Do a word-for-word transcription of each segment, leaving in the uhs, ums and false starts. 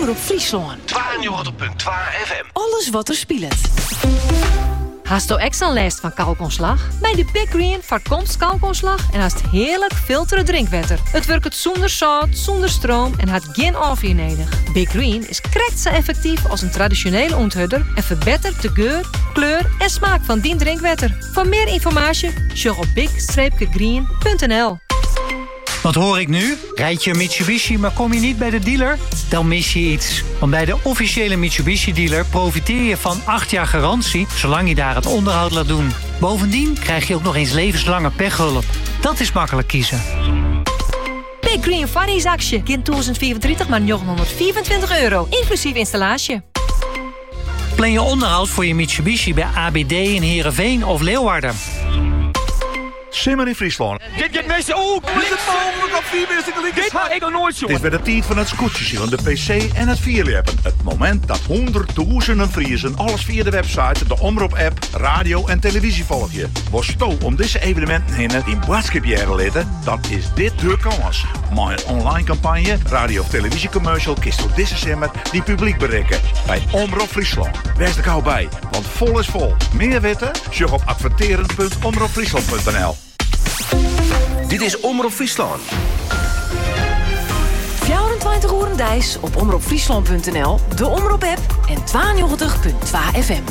Omroep Friesland. tweeënnegentig komma twee F M. Alles wat er speelt. Hast du extra last van kalkontslag? Bij de Big Green voorkomt kalkontslag en haast heerlijk filteren drinkwater. Het werkt zonder zout, zonder stroom en had geen afweer nodig. Big Green is krekt zo effectief als een traditionele onthudder en verbetert de geur, kleur en smaak van die drinkwater. Voor meer informatie, check op big green punt n l. Wat hoor ik nu? Rijd je een Mitsubishi, maar kom je niet bij de dealer? Dan mis je iets. Want bij de officiële Mitsubishi-dealer profiteer je van acht jaar garantie, zolang je daar het onderhoud laat doen. Bovendien krijg je ook nog eens levenslange pechhulp. Dat is makkelijk kiezen. Big Green Funnies actie. Kind tweeduizend vierentwintig maar negenhonderdvierentwintig euro. Inclusief installatie. Plan je onderhoud voor je Mitsubishi bij A B D in Heerenveen of Leeuwarden. Simmer in Friesland. Dit gaat mensen ook. Is het mogelijk op vier mensen gelijk? Dit ga ik nog nooit zo. Het is weer de tijd van het scootjes van de P C en het vierleppen. Het moment dat honderdduizenden Friesen alles via de website, de Omroep-app, radio en televisie volgen. Was sto om deze evenementen heen in boodschapjaren letten, dan is dit de kans. Maar een online campagne, radio- of televisiecommercial kiest door deze simmer die publiek bereiken. Bij Omroep Friesland. Wees er gauw bij, want vol is vol. Meer weten? Check op adverteren punt omroepfriesland punt n l. Dit is Omroep Friesland. vierentwintig uur een dijs op omroepfriesland punt n l, de Omroep-app en tweeënnegentig komma twee F M.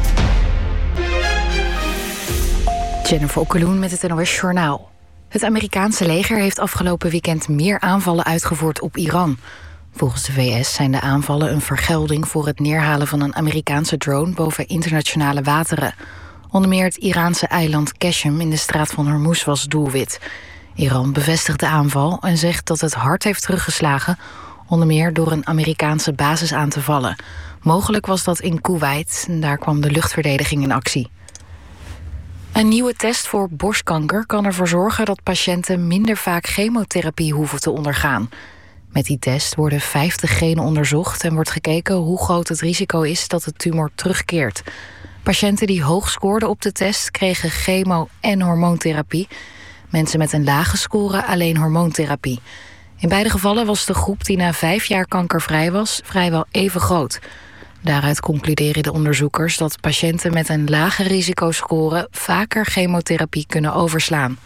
Jennifer Okkeloen met het N O S Journaal. Het Amerikaanse leger heeft afgelopen weekend meer aanvallen uitgevoerd op Iran. Volgens de V S zijn de aanvallen een vergelding voor het neerhalen van een Amerikaanse drone boven internationale wateren. Onder meer het Iraanse eiland Qashem in de straat van Hormuz was doelwit. Iran bevestigt de aanval en zegt dat het hard heeft teruggeslagen, onder meer door een Amerikaanse basis aan te vallen. Mogelijk was dat in Kuwait en daar kwam de luchtverdediging in actie. Een nieuwe test voor borstkanker kan ervoor zorgen dat patiënten minder vaak chemotherapie hoeven te ondergaan. Met die test worden vijftig genen onderzocht en wordt gekeken hoe groot het risico is dat de tumor terugkeert. Patiënten die hoog scoorden op de test kregen chemo- en hormoontherapie. Mensen met een lage score alleen hormoontherapie. In beide gevallen was de groep die na vijf jaar kankervrij was vrijwel even groot. Daaruit concluderen de onderzoekers dat patiënten met een lage risicoscore vaker chemotherapie kunnen overslaan.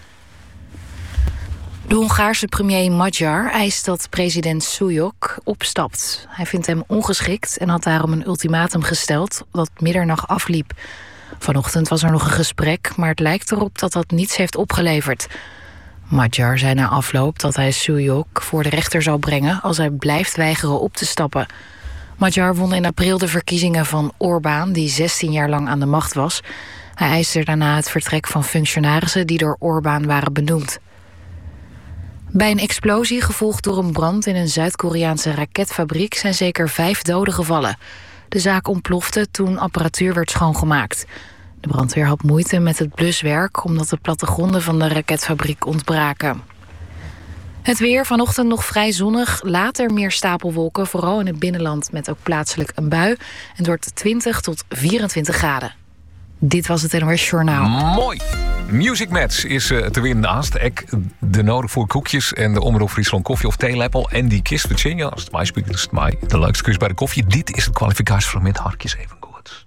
De Hongaarse premier Magyar eist dat president Szujc opstapt. Hij vindt hem ongeschikt en had daarom een ultimatum gesteld dat middernacht afliep. Vanochtend was er nog een gesprek, maar het lijkt erop dat dat niets heeft opgeleverd. Magyar zei na afloop dat hij Szujc voor de rechter zal brengen als hij blijft weigeren op te stappen. Magyar won in april de verkiezingen van Orbán, die zestien jaar lang aan de macht was. Hij eiste daarna het vertrek van functionarissen die door Orbán waren benoemd. Bij een explosie gevolgd door een brand in een Zuid-Koreaanse raketfabriek zijn zeker vijf doden gevallen. De zaak ontplofte toen apparatuur werd schoongemaakt. De brandweer had moeite met het bluswerk omdat de plattegronden van de raketfabriek ontbraken. Het weer vanochtend nog vrij zonnig, later meer stapelwolken, vooral in het binnenland met ook plaatselijk een bui. En het wordt twintig tot vierentwintig graden. Dit was het N O S Journaal. Mooi! Music Match is uh, te winnen naast. Ek de nodig voor koekjes en de Omroep Friesland koffie of theelepel. En die kist Virginia, als het mij spreekt, is het mij de leukste kus bij de koffie. Dit is het kwalificatiefragment. Harkjes even goed.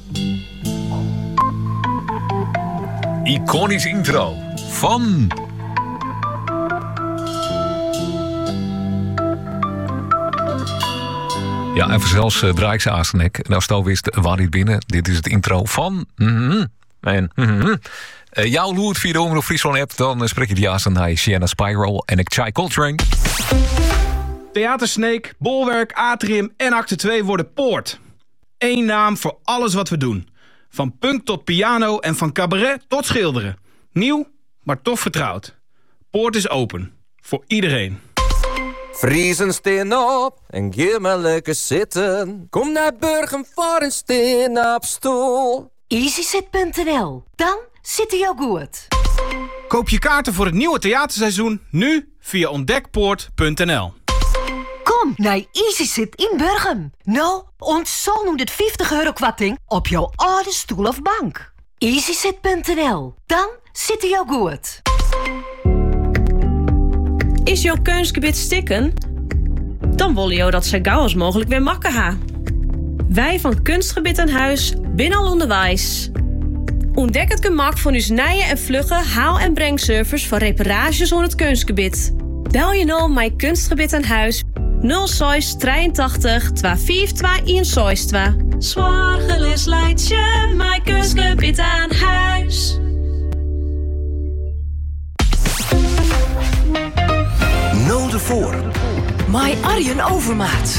Iconisch intro van... Ja, en zelfs uh, draai ik ze aan zijn nek. En als je al wist waar dit binnen. Dit is het intro van... Mm-hmm. En... Mm-hmm. Uh, jouw Loert via de Omroep Friesland app. Dan uh, spreek je die aan naar Sienna Spiral en ik Chai Coltrane. Theater Snake, Bolwerk, Atrium en Acte twee worden Poort. Eén naam voor alles wat we doen. Van punk tot piano en van cabaret tot schilderen. Nieuw, maar toch vertrouwd. Poort is open. Voor iedereen. Friesen steen op en geef maar lekker zitten. Kom naar Burgum voor een steen op stoel. easysit punt n l. Dan zit hij al goed. Koop je kaarten voor het nieuwe theaterseizoen nu via ontdekpoort punt n l. Kom naar EasySit in Burgum. Nou, ontzol nu dit vijftig euro kwarting op jouw oude stoel of bank. easysit punt n l. Dan zit hij al goed. Is jouw keusgebied stikken? dan wil je dat ze gauw als mogelijk weer makken ha. Wij van Kunstgebied aan Huis binnen al onderwijs. Ontdek het gemak van uw nieuwe en vlugge haal- en brengservice voor reparages aan het kunstgebied. Bel je nou mijn Kunstgebied aan Huis nul zes drieëntachtig tweehonderdvijfentwintig eenenzestig. Zorgeloos leidt je mijn Kunstgebied aan Huis. Nul de voor. My Arjen Overmaat.